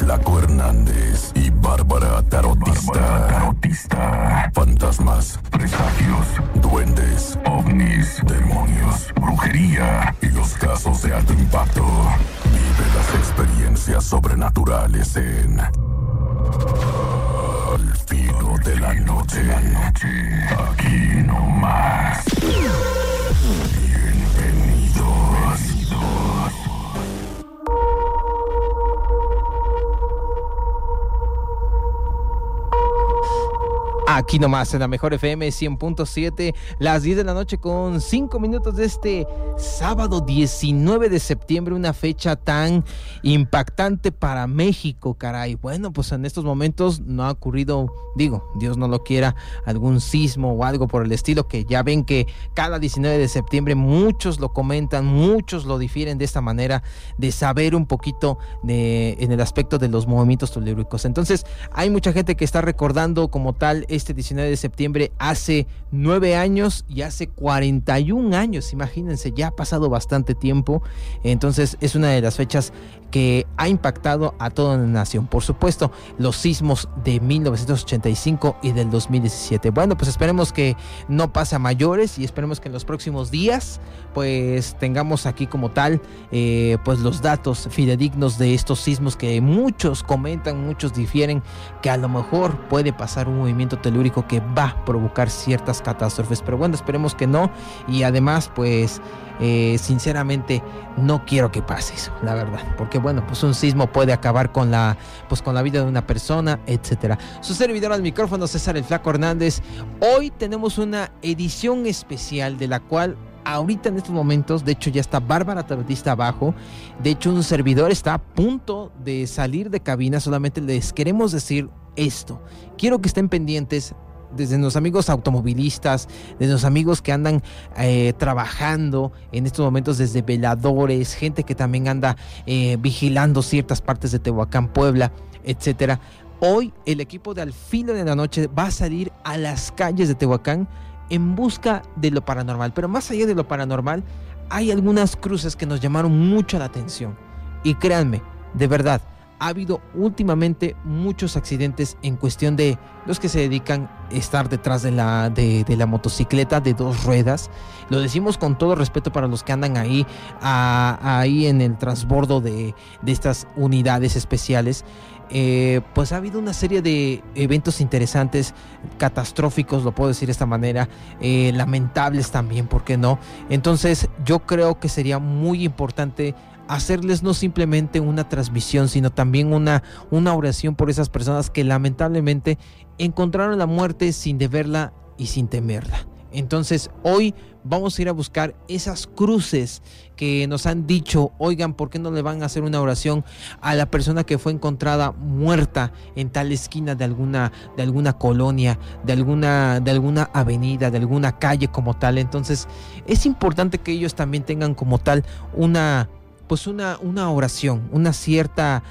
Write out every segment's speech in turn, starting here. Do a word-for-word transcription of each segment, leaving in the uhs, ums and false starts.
Flaco Hernández y Bárbara Tarotista. Bárbara Tarotista. Fantasmas, presagios, duendes, ovnis, demonios, brujería y los casos de alto impacto. Vive las experiencias sobrenaturales en Al Filo de la Noche. Aquí nomás. Aquí nomás en la mejor F M cien punto siete, las diez de la noche con cinco minutos de este sábado diecinueve de septiembre, una fecha tan impactante para México, caray. Bueno, pues en estos momentos no ha ocurrido, digo, Dios no lo quiera, algún sismo o algo por el estilo, que ya ven que cada diecinueve de septiembre muchos lo comentan, muchos lo difieren de esta manera de saber un poquito de, en el aspecto de los movimientos telúricos. Entonces hay mucha gente que está recordando como tal este diecinueve de septiembre hace nueve años y hace cuarenta y un años, imagínense, ya ha pasado bastante tiempo. Entonces es una de las fechas que ha impactado a toda la nación. Por supuesto, los sismos de mil novecientos ochenta y cinco y del dos mil diecisiete. Bueno, pues esperemos que no pase a mayores y esperemos que en los próximos días pues tengamos aquí como tal eh, pues los datos fidedignos de estos sismos que muchos comentan, muchos difieren que a lo mejor puede pasar un movimiento telúrico que va a provocar ciertas catástrofes, pero bueno, esperemos que no. Y además pues eh, sinceramente no quiero que pase eso, la verdad, porque bueno, pues un sismo puede acabar con la pues con la vida de una persona, etcétera. Su servidor al micrófono, César el Flaco Hernández. Hoy tenemos una edición especial de la cual ahorita en estos momentos, de hecho ya está Bárbara Tarotista abajo, de hecho un servidor está a punto de salir de cabina, solamente les queremos decir esto, quiero que estén pendientes desde los amigos automovilistas, desde los amigos que andan eh, trabajando en estos momentos desde veladores, gente que también anda eh, vigilando ciertas partes de Tehuacán, Puebla, etcétera. Hoy el equipo de Al Filo de la Noche va a salir a las calles de Tehuacán en busca de lo paranormal, pero más allá de lo paranormal hay algunas cruces que nos llamaron mucho la atención y créanme, de verdad, ha habido últimamente muchos accidentes en cuestión de los que se dedican a estar detrás de la, de, de la motocicleta de dos ruedas. Lo decimos con todo respeto para los que andan ahí, a, ahí en el transbordo de, de estas unidades especiales. Eh, pues ha habido una serie de eventos interesantes, catastróficos, lo puedo decir de esta manera, eh, lamentables también, ¿por qué no? Entonces yo creo que sería muy importante hacerles no simplemente una transmisión, sino también una, una oración por esas personas que lamentablemente encontraron la muerte sin deberla y sin temerla. Entonces hoy vamos a ir a buscar esas cruces que nos han dicho, oigan, ¿por qué no le van a hacer una oración a la persona que fue encontrada muerta en tal esquina de alguna, de alguna colonia, de alguna, de alguna avenida, de alguna calle como tal? Entonces es importante que ellos también tengan como tal una pues una, una oración, una cierta,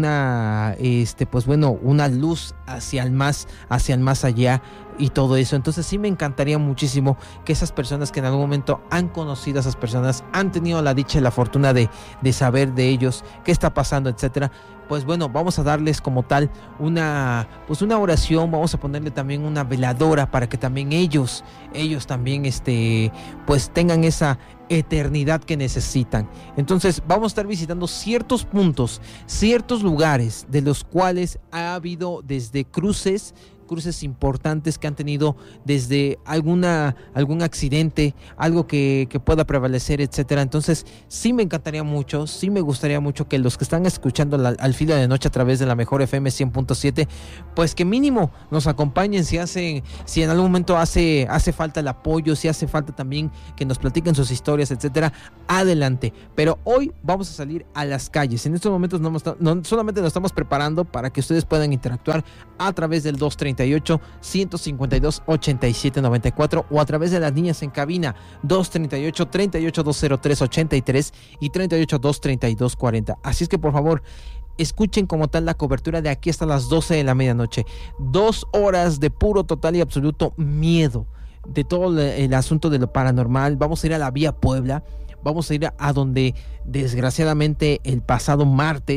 una, este, pues bueno, una luz hacia el más, hacia el más allá y todo eso. Entonces sí me encantaría muchísimo que esas personas que en algún momento han conocido a esas personas, han tenido la dicha y la fortuna de, de saber de ellos, qué está pasando, etcétera, pues bueno, vamos a darles como tal una, pues una oración, vamos a ponerle también una veladora para que también ellos, ellos también, este, pues tengan esa eternidad que necesitan. Entonces vamos a estar visitando ciertos puntos, ciertos lugares de los cuales ha habido desde cruces, cruces importantes que han tenido desde alguna algún accidente, algo que, que pueda prevalecer, etcétera. Entonces sí me encantaría mucho, sí me gustaría mucho que los que están escuchando la, Al Filo de Noche a través de la mejor F M cien punto siete, pues que mínimo nos acompañen si hace, si en algún momento hace, hace falta el apoyo, si hace falta también que nos platiquen sus historias, etcétera, adelante. Pero hoy vamos a salir a las calles. En estos momentos no, no solamente nos estamos preparando para que ustedes puedan interactuar a través del dos treinta y ocho, ciento cincuenta y dos, ochenta y siete noventa y cuatro o a través de las líneas en cabina dos treinta y ocho, treinta y ocho, dos cero tres, ochenta y tres y treinta y ocho, dos treinta y dos, cuarenta. Así es que por favor escuchen como tal la cobertura de aquí hasta las doce de la medianoche. Dos horas de puro, total y absoluto miedo, de todo el asunto de lo paranormal. Vamos a ir a la Vía Puebla, vamos a ir a, a donde desgraciadamente el pasado martes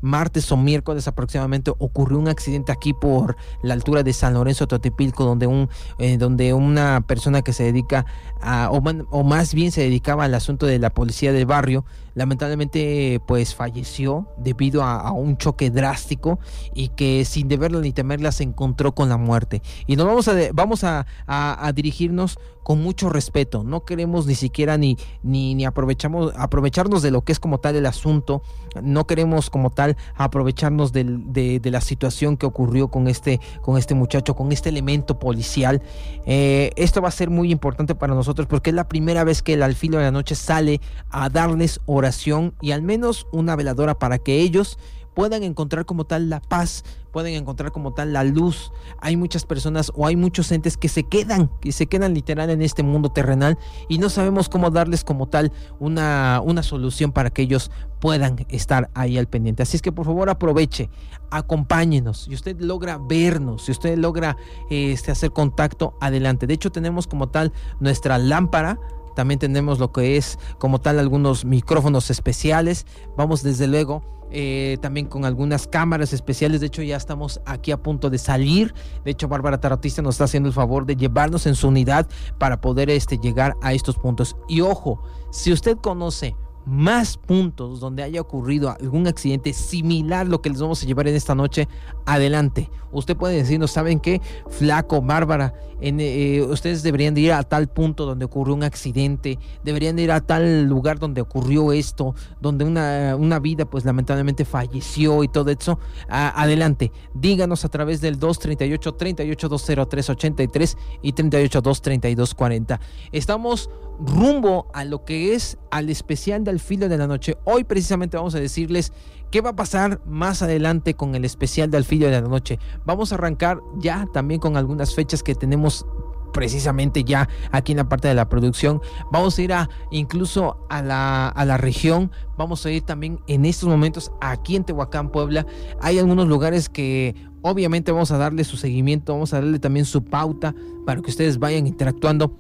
martes o miércoles aproximadamente ocurrió un accidente aquí por la altura de San Lorenzo Totepilco, donde un eh, donde una persona que se dedica a, o, man, o más bien se dedicaba al asunto de la policía del barrio, lamentablemente pues falleció debido a, a un choque drástico y que sin deberla ni temerla se encontró con la muerte. Y nos vamos a vamos a, a, a dirigirnos con mucho respeto. No queremos ni siquiera ni ni, ni aprovechamos aprovecharnos de lo que es como tal el asunto. No queremos como tal aprovecharnos del, de, de la situación que ocurrió con este con este muchacho, con este elemento policial. Eh, esto va a ser muy importante para nosotros porque es la primera vez que el Al Filo de la Noche sale a darles oración y al menos una veladora para que ellos puedan encontrar como tal la paz, pueden encontrar como tal la luz. Hay muchas personas o hay muchos entes que se quedan, que se quedan literal en este mundo terrenal y no sabemos cómo darles como tal una, una solución para que ellos puedan estar ahí al pendiente. Así es que por favor aproveche, acompáñenos. Si usted logra vernos, si usted logra este, hacer contacto, adelante. De hecho tenemos como tal nuestra lámpara. También tenemos lo que es como tal algunos micrófonos especiales. Vamos desde luego eh, también con algunas cámaras especiales. De hecho ya estamos aquí a punto de salir. De hecho Bárbara Tarotista nos está haciendo el favor de llevarnos en su unidad para poder este, llegar a estos puntos. Y ojo, si usted conoce más puntos donde haya ocurrido algún accidente similar a lo que les vamos a llevar en esta noche, adelante. Usted puede decirnos, ¿saben qué? Flaco, Bárbara, en, eh, ustedes deberían de ir a tal punto donde ocurrió un accidente, deberían de ir a tal lugar donde ocurrió esto, donde una, una vida pues lamentablemente falleció y todo eso. Ah, adelante, díganos a través del dos treinta y ocho, treinta y ocho, dos cero tres, ochenta y tres y treinta y ocho, dos treinta y dos, cuarenta. Estamos rumbo a lo que es al especial de Al Filo de la Noche. Hoy precisamente vamos a decirles qué va a pasar más adelante con el especial de Al Filo de la Noche. Vamos a arrancar ya también con algunas fechas que tenemos precisamente ya aquí en la parte de la producción. Vamos a ir a incluso a la, a la región. Vamos a ir también en estos momentos aquí en Tehuacán, Puebla. Hay algunos lugares que obviamente vamos a darle su seguimiento, vamos a darle también su pauta para que ustedes vayan interactuando.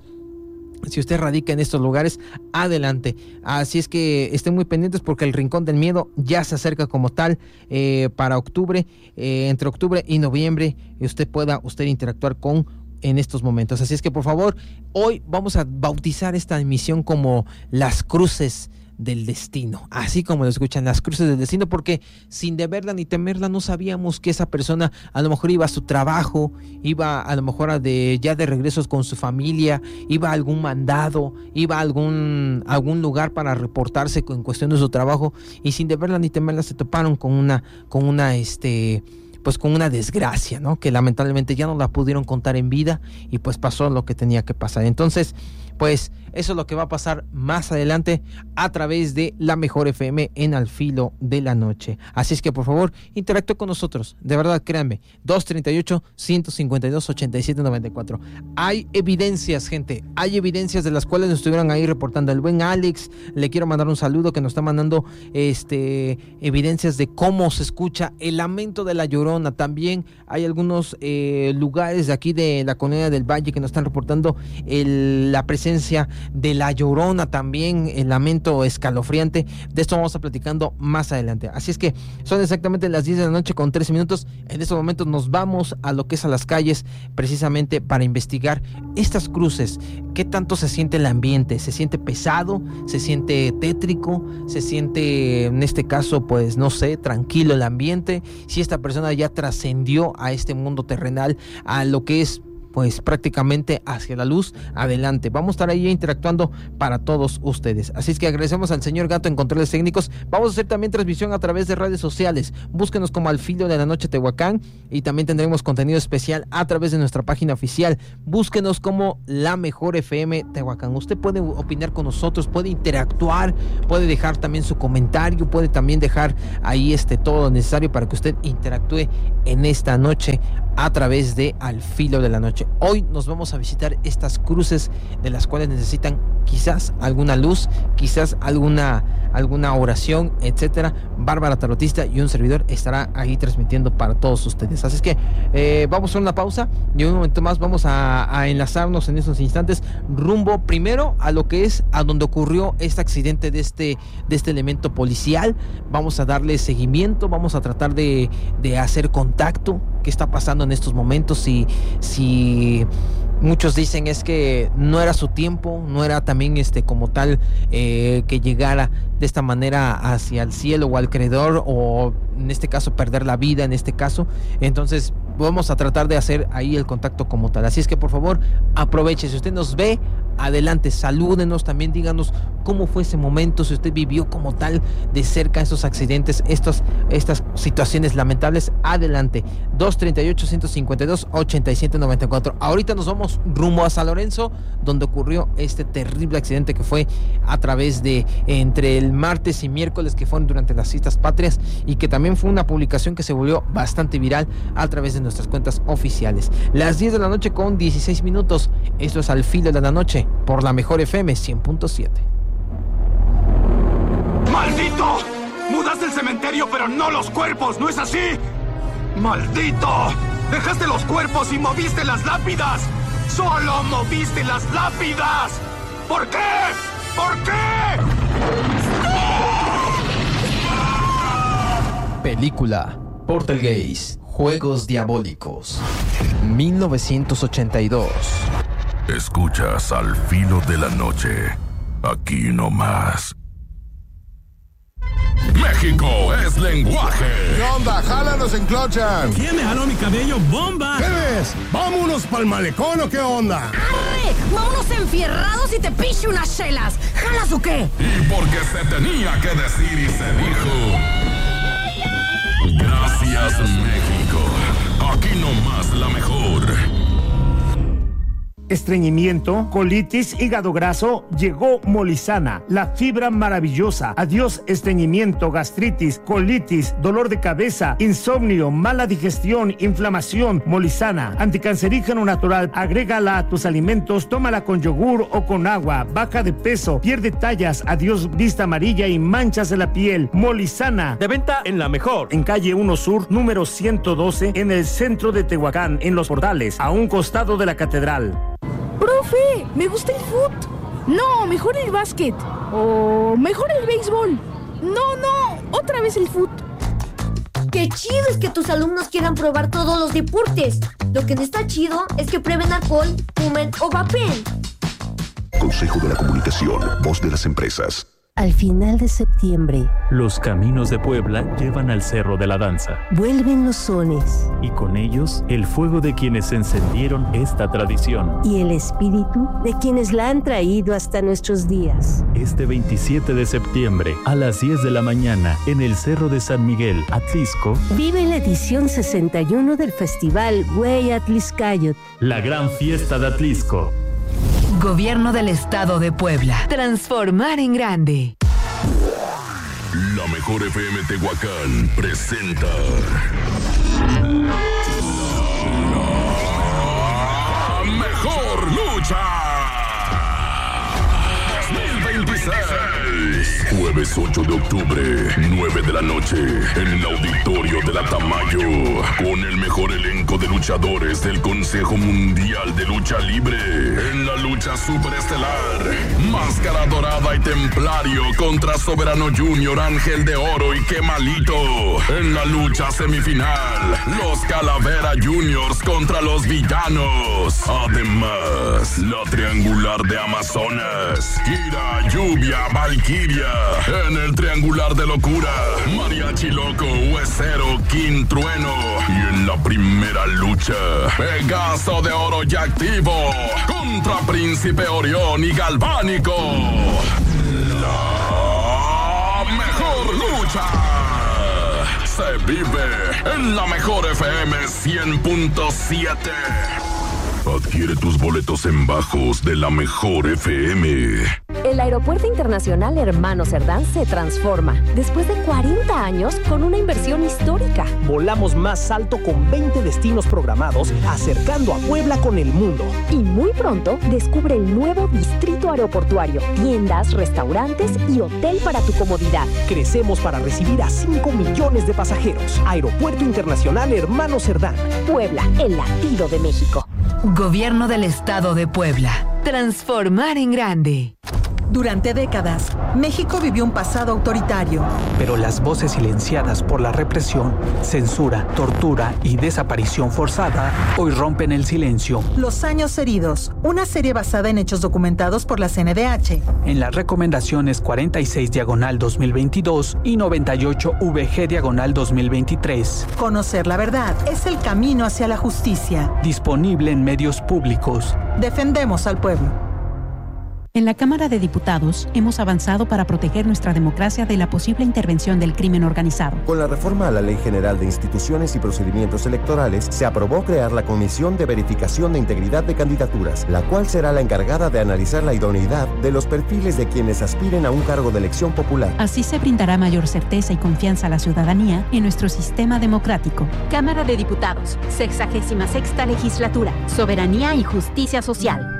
Si usted radica en estos lugares, adelante. Así es que estén muy pendientes porque el Rincón del Miedo ya se acerca como tal eh, para octubre, eh, entre octubre y noviembre, y usted pueda usted interactuar con en estos momentos. Así es que por favor, hoy vamos a bautizar esta emisión como Las Cruces del Destino, así como lo escuchan, Las Cruces del Destino, porque sin deberla ni temerla no sabíamos que esa persona a lo mejor iba a su trabajo, iba a lo mejor a de, ya de regresos con su familia, iba a algún mandado, iba a algún, algún lugar para reportarse en cuestión de su trabajo y sin deberla ni temerla se toparon con una, con una este pues con una desgracia, ¿no? Que lamentablemente ya no la pudieron contar en vida y pues pasó lo que tenía que pasar. Entonces, pues eso es lo que va a pasar más adelante a través de La Mejor F M en Al Filo de la Noche. Así es que por favor, interactúe con nosotros. De verdad, créanme, dos treinta y ocho, ciento cincuenta y dos, ochenta y siete noventa y cuatro. Hay evidencias, gente. Hay evidencias de las cuales nos estuvieron ahí reportando. El buen Alex, le quiero mandar un saludo, que nos está mandando este evidencias de cómo se escucha el lamento de la Llorona. También hay algunos eh, lugares de aquí de la Colonia del Valle que nos están reportando el, la presencia de la Llorona, también el lamento escalofriante. De esto vamos a platicando más adelante. Así es que son exactamente las diez de la noche con trece minutos. En estos momentos nos vamos a lo que es a las calles, precisamente para investigar estas cruces. ¿Qué tanto se siente el ambiente? ¿Se siente pesado? ¿Se siente tétrico? ¿Se siente, en este caso, pues no sé, tranquilo el ambiente? Si esta persona ya trascendió a este mundo terrenal, a lo que es pues prácticamente hacia la luz, adelante. Vamos a estar ahí interactuando para todos ustedes. Así es que agradecemos al señor Gato en controles técnicos. Vamos a hacer también transmisión a través de redes sociales. Búsquenos como Al Filo de la Noche Tehuacán y también tendremos contenido especial a través de nuestra página oficial. Búsquenos como La Mejor F M Tehuacán. Usted puede opinar con nosotros, puede interactuar, puede dejar también su comentario, puede también dejar ahí este todo lo necesario para que usted interactúe en esta noche a través de Al Filo de la Noche. Hoy nos vamos a visitar estas cruces de las cuales necesitan quizás alguna luz, quizás alguna, alguna oración, etcétera. Bárbara Tarotista y un servidor estará ahí transmitiendo para todos ustedes. Así es que eh, vamos a una pausa y en un momento más vamos a, a enlazarnos en estos instantes rumbo primero a lo que es a donde ocurrió este accidente de este, de este elemento policial. Vamos a darle seguimiento, vamos a tratar de, de hacer contacto. ¿Qué está pasando en estos momentos? Si, si muchos dicen es que no era su tiempo, no era también este como tal eh, que llegara de esta manera hacia el cielo o al creador, o en este caso perder la vida en este caso. Entonces vamos a tratar de hacer ahí el contacto como tal. Así es que por favor aproveche, si usted nos ve, adelante, salúdenos, también díganos cómo fue ese momento, si usted vivió como tal de cerca estos accidentes, estos, estas situaciones lamentables. Adelante, dos treinta y ocho, ciento cincuenta y dos, ochenta y siete noventa y cuatro. Ahorita nos vamos rumbo a San Lorenzo, donde ocurrió este terrible accidente que fue a través de entre el martes y miércoles, que fueron durante las fiestas patrias, y que también fue una publicación que se volvió bastante viral a través de nuestras cuentas oficiales. Las diez de la noche con dieciséis minutos. Esto es Al Filo de la Noche por la Mejor F M cien punto siete. ¡Maldito! Mudaste el cementerio, pero no los cuerpos, ¿no es así? ¡Maldito! Dejaste los cuerpos y moviste las lápidas. ¡Solo moviste las lápidas! ¿Por qué? ¿Por qué? Película Poltergeist, Juegos Diabólicos, mil novecientos ochenta y dos. Escuchas Al Filo de la Noche, aquí nomás. México es lenguaje. ¿Qué onda? ¡Jálanos en Clochan! ¿Quién me jaló mi cabello? ¡Bomba! ¿Qué ves? ¿Vámonos pa'l malecón o qué onda? ¡Arre! ¡Vámonos enfierrados y te piche unas chelas! ¿Jalas o qué? Y porque se tenía que decir y se dijo. Gracias, México. Aquí nomás la mejor. Estreñimiento, colitis, hígado graso, llegó Molizana, la fibra maravillosa. Adiós estreñimiento, gastritis, colitis, dolor de cabeza, insomnio, mala digestión, inflamación. Molizana, anticancerígeno natural, agrégala a tus alimentos, tómala con yogur o con agua, baja de peso, pierde tallas, adiós vista amarilla y manchas de la piel. Molizana, De venta en La Mejor. en calle uno Sur, número ciento doce, en el centro de Tehuacán, en Los Portales, a un costado de la catedral. ¡Profe! ¡Me gusta el fútbol! No, mejor el básquet. O mejor el béisbol. No, no, otra vez el fútbol. ¡Qué chido es que tus alumnos quieran probar todos los deportes! Lo que no está chido es que prueben alcohol, fumen o vapen. Consejo de la Comunicación, voz de las empresas. Al final de septiembre, los caminos de Puebla llevan al Cerro de la Danza. Vuelven los sones. Y con ellos, el fuego de quienes encendieron esta tradición. Y el espíritu de quienes la han traído hasta nuestros días. Este veintisiete de septiembre, a las diez de la mañana, en el Cerro de San Miguel, Atlisco, vive la edición sesenta y uno del Festival Güey Atliscayot. La gran fiesta de Atlisco. Gobierno del Estado de Puebla. Transformar en grande. La Mejor F M Tehuacán presenta La Mejor Lucha dos mil veintiséis. Jueves ocho de octubre, nueve de la noche, en el auditorio de la Tamayo, con el mejor elenco de luchadores del Consejo Mundial de Lucha Libre. En la lucha superestelar, Máscara Dorada y Templario contra Soberano Junior, Ángel de Oro y Quemalito. En la lucha semifinal, los Calavera Juniors contra los Villanos. Además, la Triangular de Amazonas, Kira, Lluvia, Valkyria. En el Triangular de Locura, Mariachi Loco, Huesero, King Trueno. Y en la primera lucha, Pegaso de Oro y Activo contra Príncipe Orión y Galvánico. La mejor lucha se vive en La Mejor F M cien punto siete. Adquiere tus boletos en bajos de La Mejor F M. El Aeropuerto Internacional Hermano Cerdán se transforma después de cuarenta años con una inversión histórica. Volamos más alto con veinte destinos programados, acercando a Puebla con el mundo. Y muy pronto descubre el nuevo distrito aeroportuario, tiendas, restaurantes y hotel para tu comodidad. Crecemos para recibir a cinco millones de pasajeros. Aeropuerto Internacional Hermano Cerdán. Puebla, el latido de México. Gobierno del Estado de Puebla. Transformar en grande. Durante décadas, México vivió un pasado autoritario. Pero las voces silenciadas por la represión, censura, tortura y desaparición forzada hoy rompen el silencio. Los años heridos, una serie basada en hechos documentados por la C N D H. En las recomendaciones cuarenta y seis diagonal dos mil veintidós y noventa y ocho V G diagonal dos mil veintitrés. Conocer la verdad es el camino hacia la justicia. Disponible en medios públicos. Defendemos al pueblo. En la Cámara de Diputados hemos avanzado para proteger nuestra democracia de la posible intervención del crimen organizado. Con la reforma a la Ley General de Instituciones y Procedimientos Electorales, se aprobó crear la Comisión de Verificación de Integridad de Candidaturas, la cual será la encargada de analizar la idoneidad de los perfiles de quienes aspiren a un cargo de elección popular. Así se brindará mayor certeza y confianza a la ciudadanía en nuestro sistema democrático. Cámara de Diputados, sexagésima sexta legislatura, Soberanía y Justicia Social.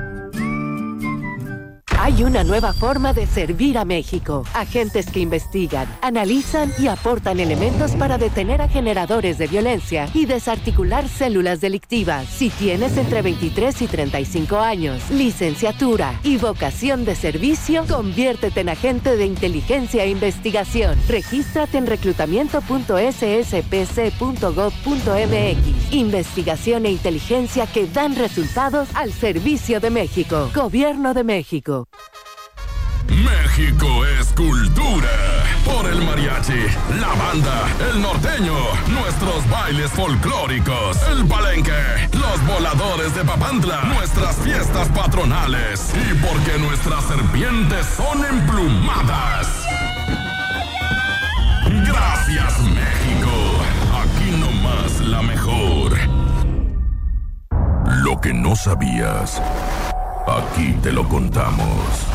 Hay una nueva forma de servir a México. Agentes que investigan, analizan y aportan elementos para detener a generadores de violencia y desarticular células delictivas. Si tienes entre veintitrés y treinta y cinco años, licenciatura y vocación de servicio, conviértete en agente de inteligencia e investigación. Regístrate en reclutamiento punto s s p c punto gov punto m x. Investigación e inteligencia que dan resultados al servicio de México. Gobierno de México. México es cultura. Por el mariachi, la banda, el norteño, nuestros bailes folclóricos, el palenque, los voladores de Papantla, nuestras fiestas patronales y porque nuestras serpientes son emplumadas. Gracias, México. Aquí nomás la mejor. Lo que no sabías, aquí te lo contamos.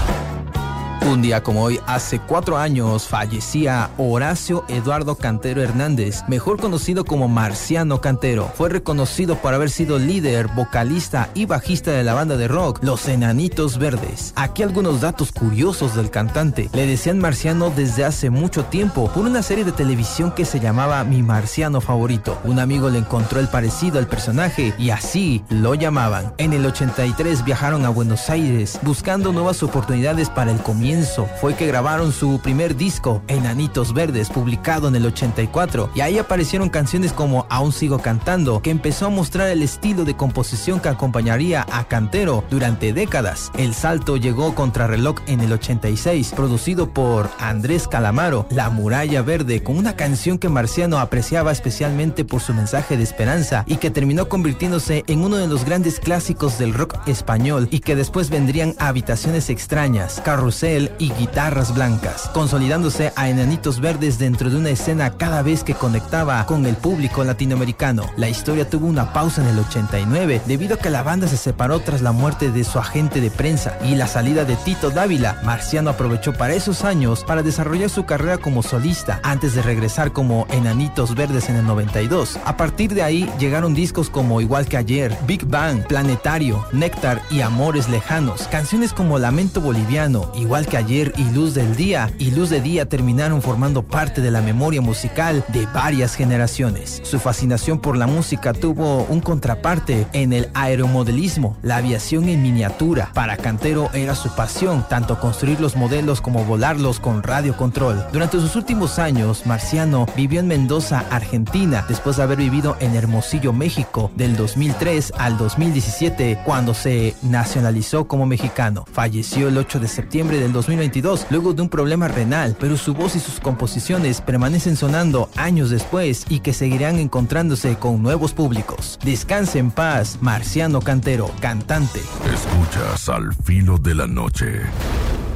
Un día como hoy, hace cuatro años, fallecía Horacio Eduardo Cantero Hernández, mejor conocido como Marciano Cantero. Fue reconocido por haber sido líder, vocalista y bajista de la banda de rock Los Enanitos Verdes. Aquí algunos datos curiosos del cantante. Le decían Marciano desde hace mucho tiempo por una serie de televisión que se llamaba Mi Marciano Favorito. Un amigo le encontró el parecido al personaje y así lo llamaban. En el ochenta y tres viajaron a Buenos Aires buscando nuevas oportunidades para el comienzo. Fue que grabaron su primer disco, Enanitos Verdes, publicado en el ochenta y cuatro, y ahí aparecieron canciones como Aún Sigo Cantando, que empezó a mostrar el estilo de composición que acompañaría a Cantero durante décadas. El salto llegó Contrarreloj en el ochenta y seis, producido por Andrés Calamaro, La Muralla Verde, con una canción que Marciano apreciaba especialmente por su mensaje de esperanza y que terminó convirtiéndose en uno de los grandes clásicos del rock español y que después vendrían Habitaciones Extrañas, Carrusel y Guitarras Blancas, consolidándose a Enanitos Verdes dentro de una escena cada vez que conectaba con el público latinoamericano. La historia tuvo una pausa en el ochenta y nueve debido a que la banda se separó tras la muerte de su agente de prensa y la salida de Tito Dávila. Marciano aprovechó para esos años para desarrollar su carrera como solista antes de regresar como Enanitos Verdes en el noventa y dos. A partir de ahí llegaron discos como Igual que Ayer, Big Bang, Planetario, Néctar y Amores Lejanos. Canciones como Lamento Boliviano, Igual que Ayer y Luz del Día y Luz de Día terminaron formando parte de la memoria musical de varias generaciones. Su fascinación por la música tuvo un contraparte en el aeromodelismo, la aviación en miniatura. Para Cantero era su pasión, tanto construir los modelos como volarlos con radiocontrol. Durante sus últimos años, Marciano vivió en Mendoza, Argentina, después de haber vivido en Hermosillo, México, del dos mil tres al dos mil diecisiete, cuando se nacionalizó como mexicano. Falleció el ocho de septiembre del dos mil veintidós luego de un problema renal, pero su voz y sus composiciones permanecen sonando años después y que seguirán encontrándose con nuevos públicos. Descanse en paz, Marciano Cantero, cantante. Escuchas Al Filo de la Noche.